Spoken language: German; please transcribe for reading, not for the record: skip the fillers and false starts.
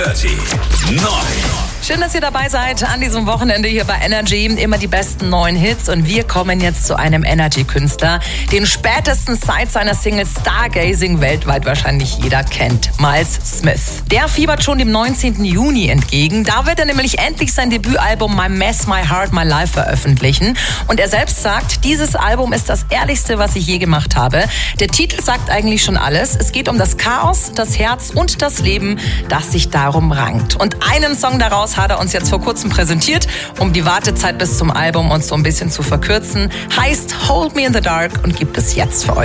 30, 9. Schön, dass ihr dabei seid an diesem Wochenende hier bei Energy. Immer die besten neuen Hits und wir kommen jetzt zu einem Energy-Künstler, den spätestens seit seiner Single Stargazing weltweit wahrscheinlich jeder kennt. Miles Smith. Der fiebert schon dem 19. Juni entgegen. Da wird er nämlich endlich sein Debütalbum My Mess, My Heart, My Life veröffentlichen. Und er selbst sagt, dieses Album ist das ehrlichste, was ich je gemacht habe. Der Titel sagt eigentlich schon alles. Es geht um das Chaos, das Herz und das Leben, das sich darum rankt. Und einen Song daraus hat er uns jetzt vor kurzem präsentiert, um die Wartezeit bis zum Album uns so ein bisschen zu verkürzen. Heißt Hold Me in the Dark und gibt es jetzt für euch.